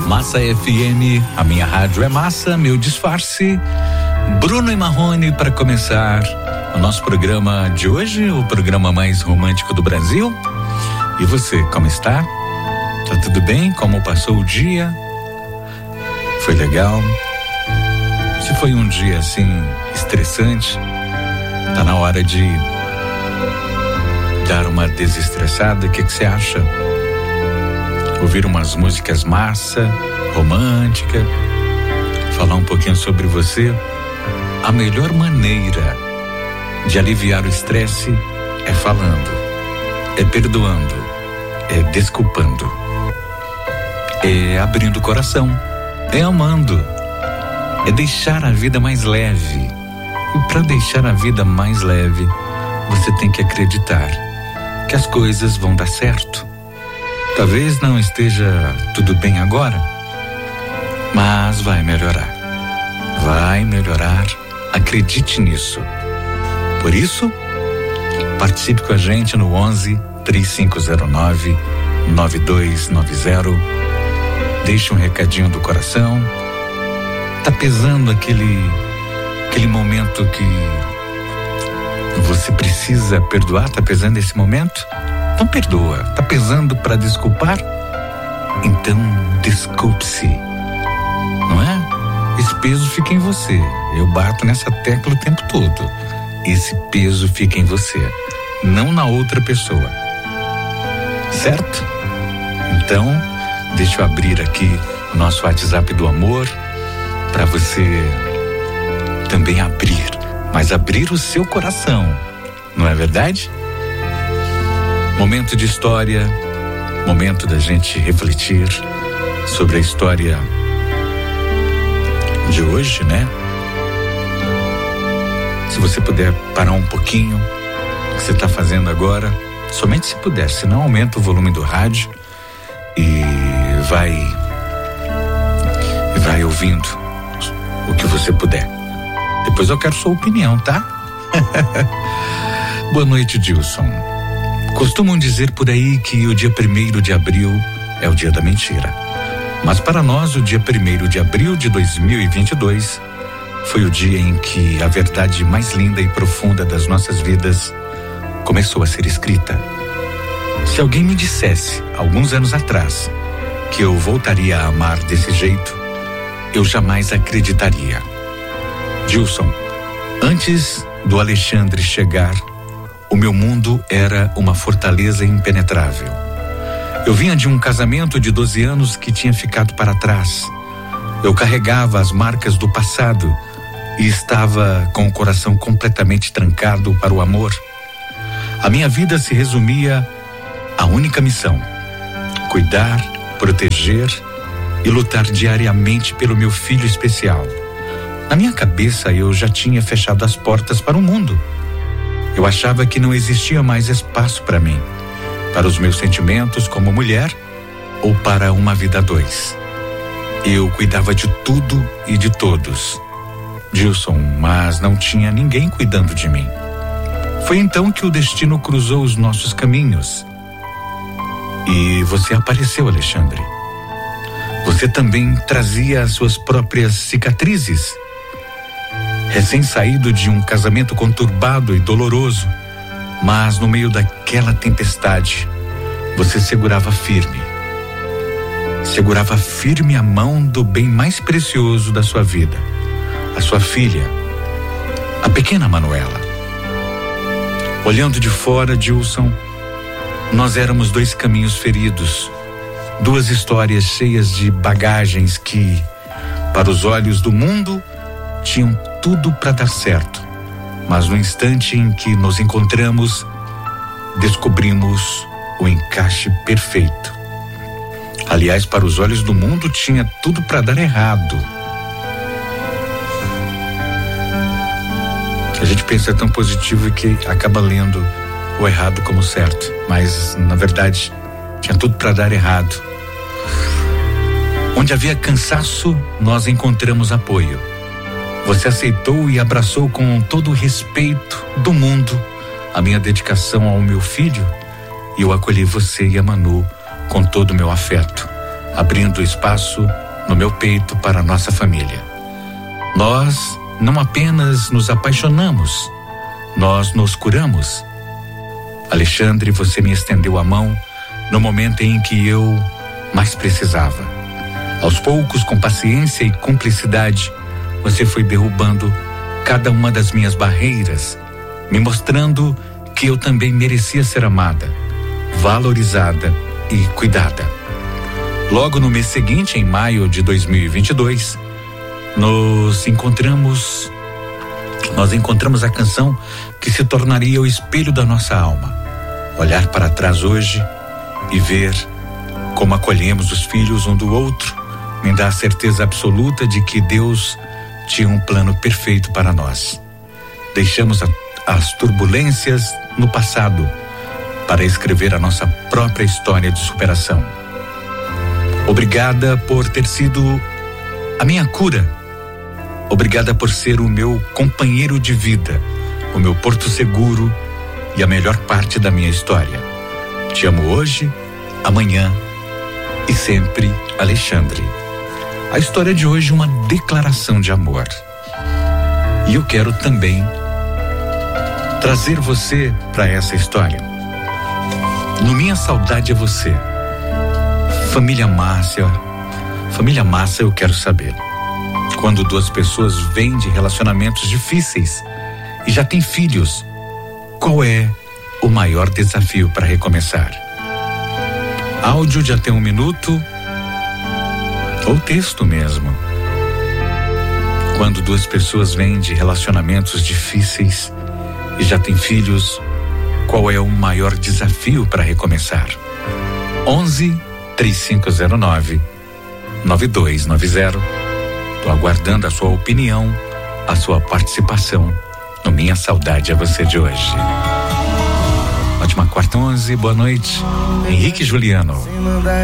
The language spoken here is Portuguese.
Massa FM, a minha rádio é massa, meu disfarce. Bruno e Marrone para começar o nosso programa de hoje, o programa mais romântico do Brasil. E você, como está? Tá tudo bem? Como passou o dia? Foi legal? Se foi um dia assim estressante, tá na hora de dar uma desestressada. O que você acha? Ouvir umas músicas massa, romântica, falar um pouquinho sobre você. A melhor maneira de aliviar o estresse é falando, é perdoando, é desculpando, é abrindo o coração, é amando, é deixar a vida mais leve. E para deixar a vida mais leve, você tem que acreditar que as coisas vão dar certo. Talvez não esteja tudo bem agora, mas vai melhorar. Vai melhorar, acredite nisso. Por isso, participe com a gente no 11-3509-9290. Deixe um recadinho do coração. Tá pesando aquele momento que você precisa perdoar? Tá pesando esse momento? Então perdoa. Tá pesando para desculpar? Então desculpe-se. Não é? Esse peso fica em você. Eu bato nessa tecla o tempo todo. Esse peso fica em você, não na outra pessoa. Certo? Então, deixa eu abrir aqui o nosso WhatsApp do amor para você também abrir, mas abrir o seu coração. Não é verdade? Momento de história, momento da gente refletir sobre a história de hoje, né? Se você puder parar um pouquinho o que você está fazendo agora, somente se puder, senão aumenta o volume do rádio e vai ouvindo o que você puder. Depois eu quero sua opinião, tá? Boa noite, Dilson. Costumam dizer por aí que o dia 1º de abril é o dia da mentira. Mas para nós, o dia 1º de abril de 2022 foi o dia em que a verdade mais linda e profunda das nossas vidas começou a ser escrita. Se alguém me dissesse, alguns anos atrás, que eu voltaria a amar desse jeito, eu jamais acreditaria. Dilson, antes do Alexandre chegar, o meu mundo era uma fortaleza impenetrável. Eu vinha de um casamento de 12 anos que tinha ficado para trás. Eu carregava as marcas do passado e estava com o coração completamente trancado para o amor. A minha vida se resumia à única missão: cuidar, proteger e lutar diariamente pelo meu filho especial. Na minha cabeça eu já tinha fechado as portas para o mundo. Eu achava que não existia mais espaço para mim, para os meus sentimentos como mulher ou para uma vida a dois. Eu cuidava de tudo e de todos, Dilson, mas não tinha ninguém cuidando de mim. Foi então que o destino cruzou os nossos caminhos. E você apareceu, Alexandre. Você também trazia as suas próprias cicatrizes. Recém-saído de um casamento conturbado e doloroso, mas no meio daquela tempestade, você segurava firme a mão do bem mais precioso da sua vida, a sua filha, a pequena Manuela. Olhando de fora, Dilson, nós éramos dois caminhos feridos, duas histórias cheias de bagagens que, para os olhos do mundo, tinham tudo para dar certo, mas no instante em que nos encontramos, descobrimos o encaixe perfeito. Aliás, para os olhos do mundo tinha tudo para dar errado. A gente pensa tão positivo que acaba lendo o errado como certo, mas na verdade tinha tudo para dar errado. Onde havia cansaço, nós encontramos apoio. Você aceitou e abraçou com todo o respeito do mundo a minha dedicação ao meu filho, e eu acolhi você e a Manu com todo o meu afeto. abrindo espaço no meu peito para a nossa família. Nós não apenas nos apaixonamos, nós nos curamos. Alexandre, você me estendeu a mão no momento em que eu mais precisava. Aos poucos, com paciência e cumplicidade, você foi derrubando cada uma das minhas barreiras, me mostrando que eu também merecia ser amada, valorizada e cuidada. Logo no mês seguinte, em maio de 2022, nós encontramos a canção que se tornaria o espelho da nossa alma. Olhar para trás hoje e ver como acolhemos os filhos um do outro me dá a certeza absoluta de que Deus tinha um plano perfeito para nós. Deixamos as turbulências no passado para escrever a nossa própria história de superação. Obrigada por ter sido a minha cura. Obrigada por ser o meu companheiro de vida, o meu porto seguro e a melhor parte da minha história. Te amo hoje, amanhã e sempre, Alexandre. A história de hoje é uma declaração de amor. E eu quero também trazer você para essa história. No Minha Saudade é Você. Família Márcia, eu quero saber. Quando duas pessoas vêm de relacionamentos difíceis e já têm filhos, qual é o maior desafio para recomeçar? Áudio de até 1 minuto ou texto mesmo. Quando duas pessoas vêm de relacionamentos difíceis e já têm filhos, qual é o maior desafio para recomeçar? 11-3509-9290. Estou aguardando a sua opinião, a sua participação no Minha Saudade é Você de hoje. Ótima quarta, 11, boa noite. Henrique Juliano.